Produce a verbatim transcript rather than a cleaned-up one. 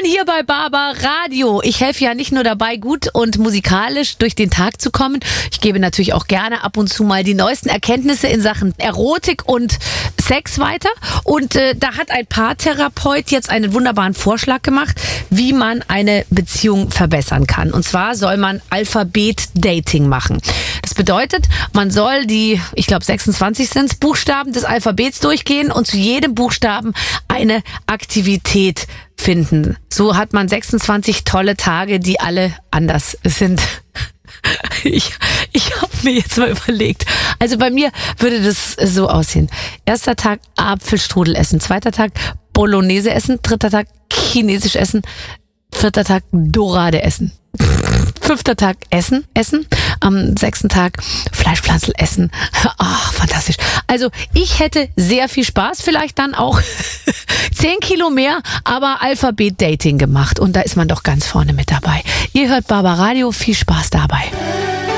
hier bei Baba Radio. Ich helfe ja nicht nur dabei, gut und musikalisch durch den Tag zu kommen. Ich gebe natürlich auch gerne ab und zu mal die neuesten Erkenntnisse in Sachen Erotik und Sex weiter. Und äh, da hat ein Paartherapeut jetzt einen wunderbaren Vorschlag gemacht, wie man eine Beziehung verbessern kann. Und zwar soll man Alphabet-Dating machen. Das bedeutet, man soll die, ich glaube sechsundzwanzig sind Buchstaben des Alphabets durchgehen und zu jedem Buchstaben eine Aktivität finden. So hat man sechsundzwanzig tolle Tage, die alle anders sind. Ich, ich habe mir jetzt mal überlegt. Also bei mir würde das so aussehen. Erster Tag Apfelstrudel essen, zweiter Tag Bolognese essen, dritter Tag Chinesisch essen, vierter Tag Dorade essen. Fünfter Tag Essen, Essen. Am sechsten Tag Fleischpflanzen essen. Ach, fantastisch. Also ich hätte sehr viel Spaß, vielleicht dann auch zehn Kilo mehr, aber Alphabet-Dating gemacht. Und da ist man doch ganz vorne mit dabei. Ihr hört Baba Radio, viel Spaß dabei.